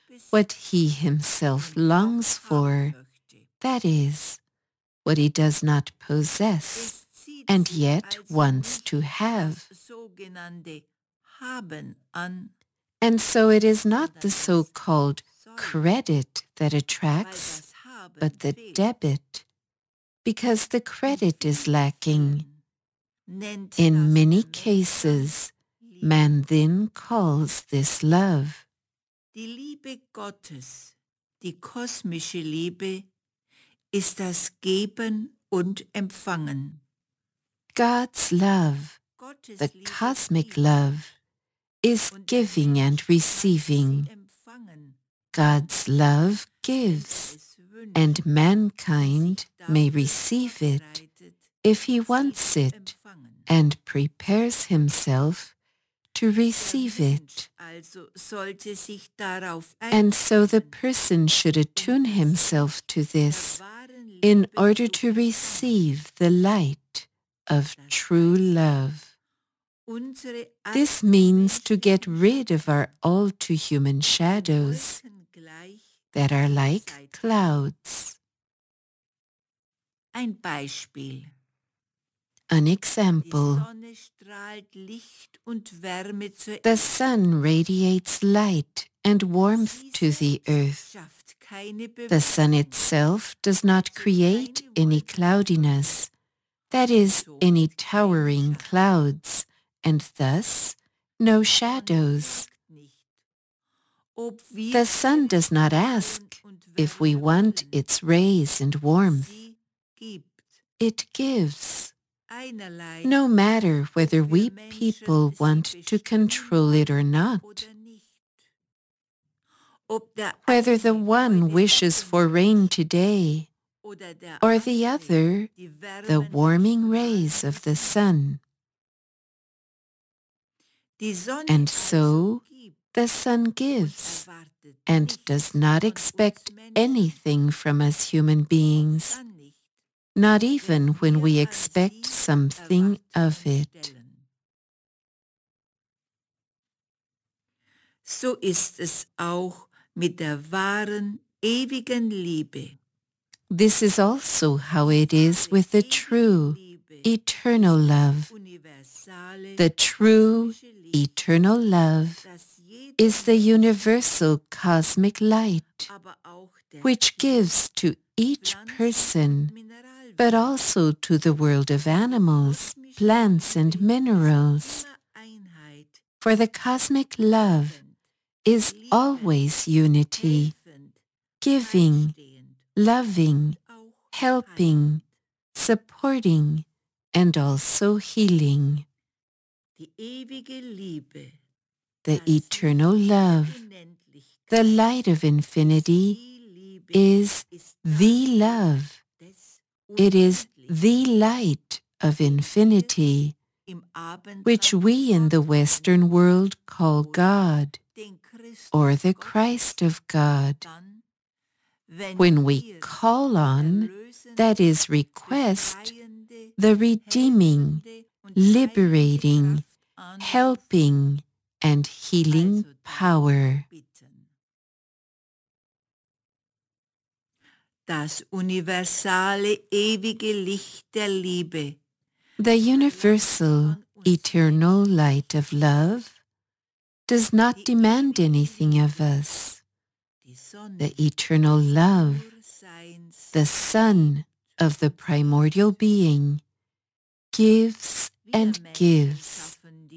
what he himself longs for, that is, what he does not possess and yet wants to have. And so it is not the so-called credit that attracts, but the debit, because the credit is lacking. In many cases, man then calls this love. Die Liebe Gottes, die kosmische Liebe, ist das Geben und Empfangen. God's love, the cosmic love, is giving and receiving. God's love gives, and mankind may receive it if he wants it and prepares himself to receive it. And so the person should attune himself to this in order to receive the light of true love. This means to get rid of our all-too-human shadows that are like clouds. Ein Beispiel. An example. The sun radiates light and warmth to the earth. The sun itself does not create any cloudiness, that is, any towering clouds, and thus no shadows. The sun does not ask if we want its rays and warmth. It gives. No matter whether we people want to control it or not. Whether the one wishes for rain today, or the other, the warming rays of the sun. And so, the sun gives, and does not expect anything from us human beings, not even when we expect something of it. So ist es auch mit der wahren, ewigen Liebe. This is also how it is with the true, eternal love. The true, eternal love is the universal cosmic light, which gives to each person, but also to the world of animals, plants, and minerals. For the cosmic love is always unity, giving, loving, helping, supporting, and also healing. The eternal love, the light of infinity, is the love. It is the light of infinity, which we in the Western world call God, or the Christ of God. When we call on, that is, request, the redeeming, liberating, helping, and healing power. Das universale, ewige Licht der Liebe. The universal, eternal light of love does not demand anything of us. The eternal love, the sun of the primordial being, gives and gives.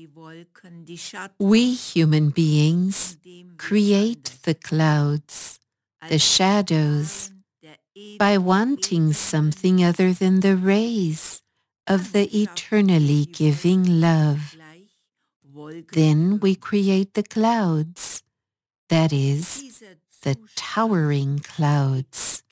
We human beings create the clouds, the shadows, by wanting something other than the rays of the eternally giving love. Then we create the clouds, that is, the towering clouds.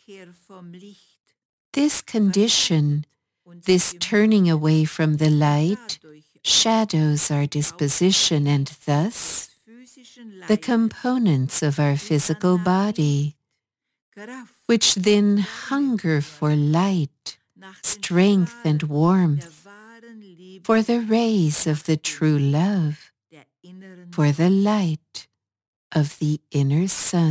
This condition, this turning away from the light, shadows our disposition and thus the components of our physical body, which then hunger for light, strength, and warmth, for the rays of the true love, for the light of the inner sun.